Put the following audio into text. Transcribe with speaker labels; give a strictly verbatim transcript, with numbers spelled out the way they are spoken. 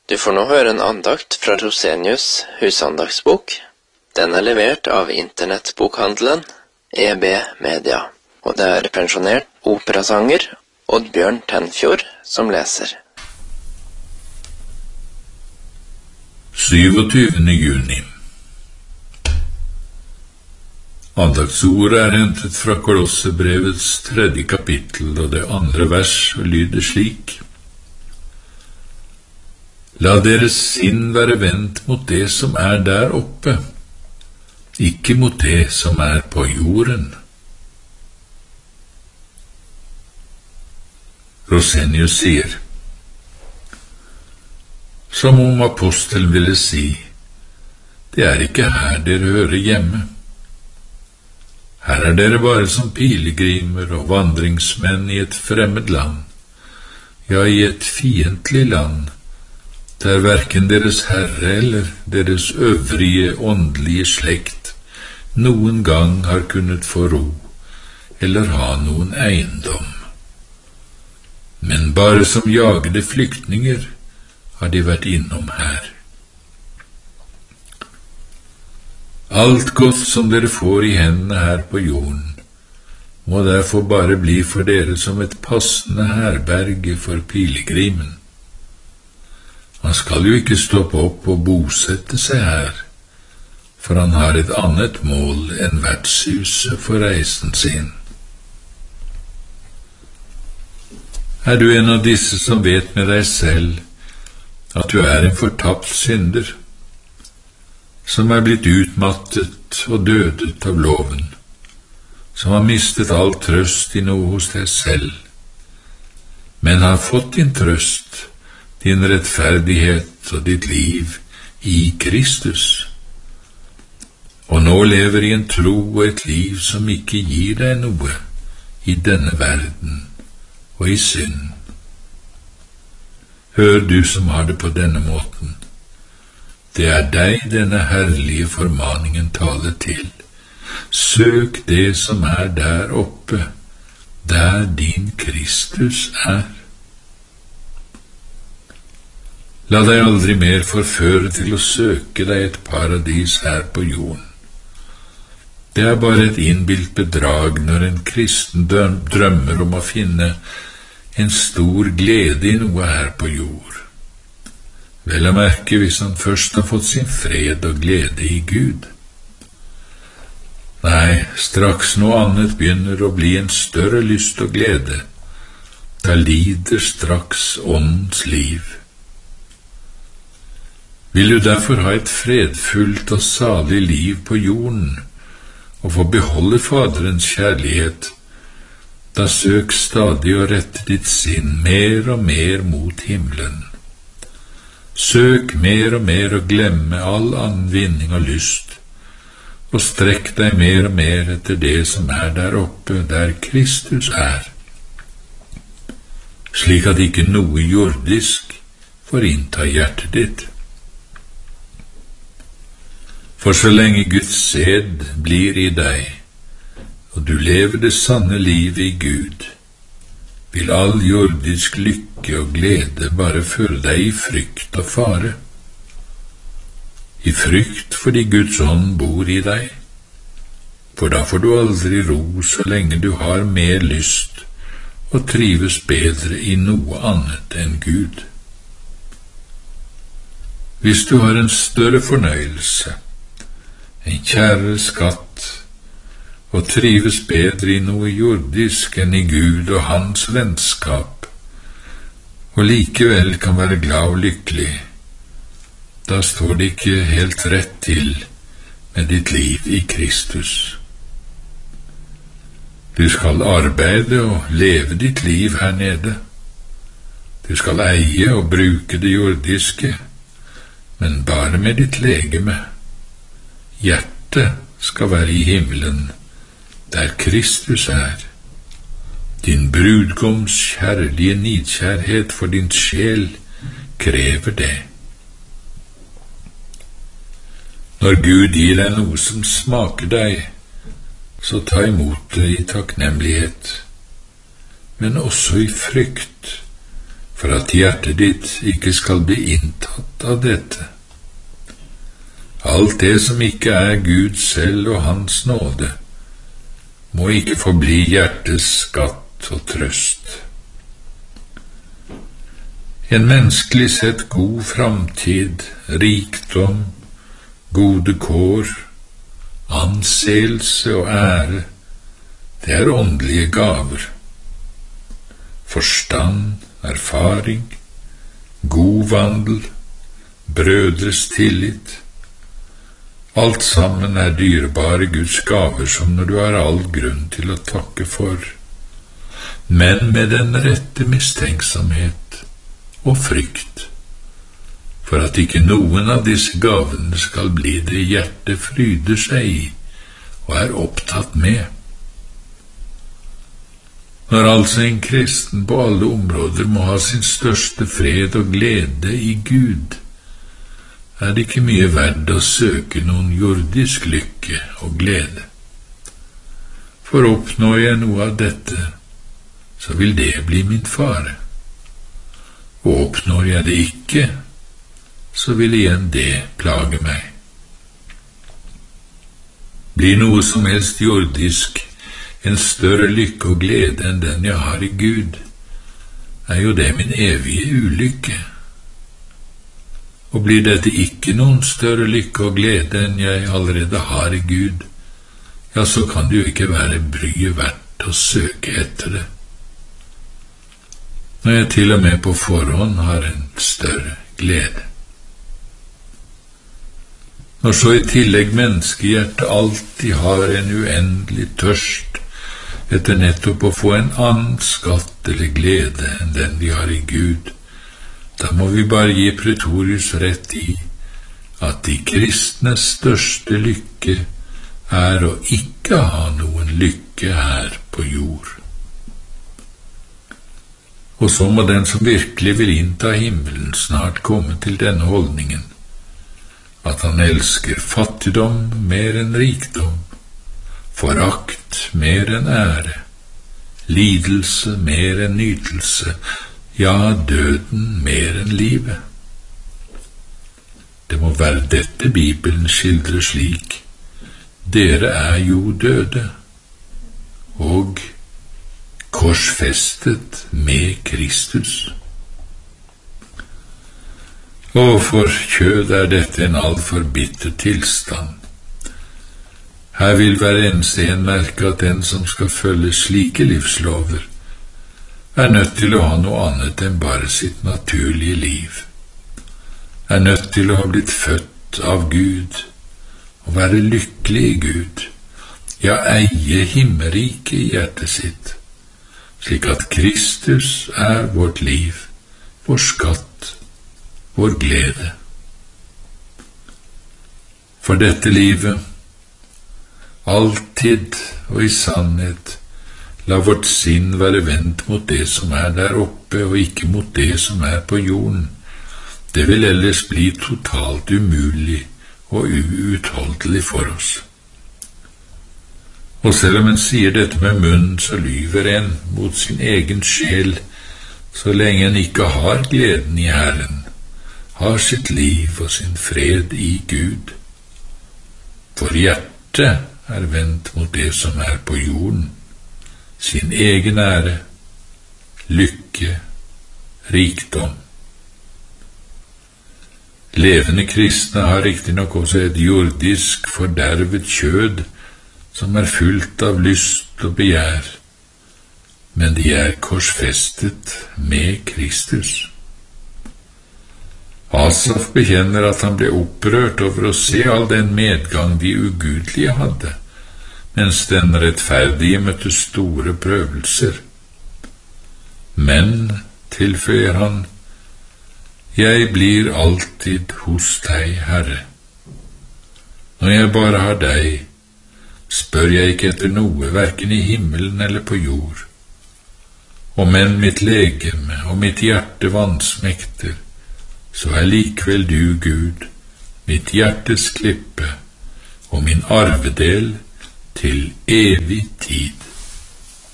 Speaker 1: Du får nå høre en andakt fra Rosenius husandagsbok. Den er levert av internettbokhandelen E B Media, og det er pensjonert operasanger Oddbjørn Tenfjord som leser.
Speaker 2: syvogtyvende juni. Andaktsordet er hentet fra Kolossebrevets tredje kapittel, og det andre vers lyder slik: La deres sinn være vendt mot det som er der oppe, ikke mot det som er på jorden. Rosenius sier, som om apostelen ville si, det er ikke her dere hører hjemme. Her er dere bare som pilegrimer og vandringsmenn i et fremmed land, ja, i et fiendtlig land, der hverken deres herre eller deres øvrige åndelige slekt noen gang har kunnet få ro eller ha noen eiendom. Men bare som jagede flyktninger har de vært innom her. Alt godt som dere får i hendene her på jorden, må derfor bare bli for dere som et passende herberge for pilegrimen. Han skal jo ikke stoppe opp og bosette seg her, for han har et annet mål enn vertshuset for reisen sin. Er du en av disse som vet med deg selv at du er en fortapt synder, som er blitt utmattet og dødet av loven, som har mistet all trøst i noe hos deg selv, men har fått din trøst, din rettferdighet og ditt liv i Kristus, og nå lever i en tro og et liv som ikke gir deg noe i denne verden og i synd. Hør du som har det på denne måten, det er deg denne herlige formaningen taler til. Søk det som er der oppe, der din Kristus er. La deg aldri mer forføre til å søke deg et paradis her på jorden. Det er bare et innbilt bedrag når en kristen drømmer om å finne en stor glede i noe her på jord. Vel å merke hvis han først har fått sin fred og glede i Gud. Nei, straks noe annet begynner å bli en større lyst og glede, da lider straks åndens liv. Vil du derfor ha et fredfullt og salig liv på jorden, og få beholde Faderens kjærlighet, da søk stadig å rette ditt sinn mer og mer mot himmelen. Søk mer og mer å glemme all annen vinning og lyst, og strekk deg mer og mer etter det som er der oppe, der Kristus er, slik at ikke noe jordisk får innta hjertet ditt. For så lenge Guds sæd blir i deg, og du lever det sanne livet i Gud, vil all jordisk lykke og glede bare føre deg i frykt og fare. I frykt fordi Guds ånd bor i deg, for da får du aldri ro så lenge du har mer lyst og trives bedre i noe annet enn Gud. Hvis du har en større fornøyelse, en kjærere skatt, og trives bedre i noe jordisk enn i Gud og hans vennskap, og likevel kan være glad og lykkelig, da står det ikke helt rett til med ditt liv i Kristus. Du skal arbeide og leve ditt liv her nede. Du skal eie og bruke det jordiske, men bare med ditt legeme. Hjertet skal være i himmelen, der Kristus er. Din brudgoms kjærlige nidkjærhet for din sjel krever det. Når Gud gir deg noe som smaker deg, så ta imot det i takknemlighet, men også i frykt, for at hjertet ditt ikke skal bli inntatt av dette. Alt det som ikke er Gud selv og hans nåde, må ikke forbli hjertets skatt og trøst. En menneskelig sett god framtid, rikdom, gode kår, anseelse og ære, det er åndelige gaver. Forstand, erfaring, god vandel, brødres tillit, alt sammen er dyrebare Guds gaver som når du har all grunn til å takke for, men med den rette mistenksomhet og frykt, for at ikke noen av disse gavene skal bli det hjertet fryder seg i og er opptatt med. Når altså en kristen på alle områder må ha sin største fred og glede i Gud, er det ikke mye verdt å søke noen jordisk lykke og glede. For oppnår jeg noe av dette, så vil det bli min fare. Og oppnår jeg det ikke, så vil igjen det plage meg. Blir noe som helst jordisk en større lykke og glede enn den jeg har i Gud, er jo det min evige ulykke. Og blir dette ikke noen større lykke og glede enn jeg allerede har i Gud, ja, så kan det jo ikke være bryet verdt å søke etter det. Når jeg til og med på forhånd har en større glede. Når så i tillegg menneskehjertet alltid har en uendelig tørst etter nettopp å få en annen skatt eller glede enn den vi har i Gud, da må vi bare gi Pretorius rett i at de kristnes største lykke er å ikke ha noen lykke her på jord. Og så må den som virkelig vil innta himmelen snart komme til denne holdningen, at han elsker fattigdom mer enn rikdom, forakt mer enn ære, lidelse mer enn nytelse, ja, døden mer enn livet. Det må være dette Bibelen skildrer slik: dere er jo døde, og korsfestet med Kristus. Og for kjød er dette en altfor bitter tilstand. Her vil hver eneste en merke at den som skal følge slike livslover, er nødt til å ha noe annet enn bare sitt naturlige liv, er nødt til å ha blitt født av Gud, og være lykkelig i Gud, ja, eie himmelriket i hjertet sitt, slik at Kristus er vårt liv, vår skatt, vår glede. For dette livet, alltid og i sannhet, la vårt sinn være vendt mot det som er der oppe, og ikke mot det som er på jorden. Det vil ellers bli totalt umulig og uutholdelig for oss. Og selv om en sier dette med munnen, så lyver en mot sin egen sjel, så lenge en ikke har gleden i Herren, har sitt liv og sin fred i Gud. For hjertet er vendt mot det som er på jorden, sin egen ære, lykke, rikdom. Levende kristne har riktignok også et jordisk fordervet kjød som er fullt av lyst og begjær, men de er korsfestet med Kristus. Asaf bekjenner at han ble opprørt over å se all den medgang de ugudelige hadde, mens den rettferdige møtte store prøvelser. Men, tilføyer han, jeg blir alltid hos deg, Herre. Når jeg bare har deg, spør jeg ikke etter noe, hverken i himmelen eller på jord. Om enn mitt legeme og mitt hjerte vansmekter, så er likvel du, Gud, mitt hjertes klippe og min arvedel til evig tid.